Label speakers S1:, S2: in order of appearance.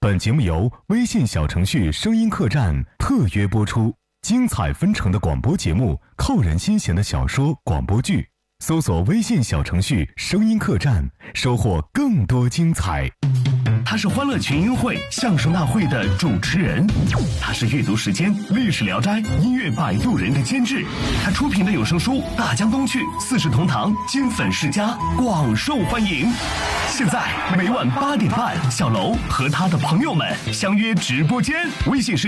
S1: 本节目由微信小程序声音客栈特约播出，精彩纷呈的广播节目，扣人心弦的小说、广播剧，搜索微信小程序声音客栈，收获更多精彩。
S2: 他是欢乐群英会相声大会的主持人，他是阅读时间历史聊斋音乐摆渡人的监制，他出品的有声书《大江东去》《四世同堂》金粉世家广受欢迎。现在每晚8点半，小楼和他的朋友们相约直播间，微信